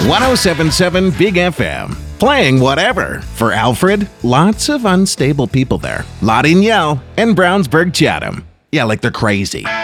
1077 Big FM. Playing whatever. For Alfred, lots of unstable people there. Lottie Yell and Brownsburg Chatham. Yeah, like they're crazy.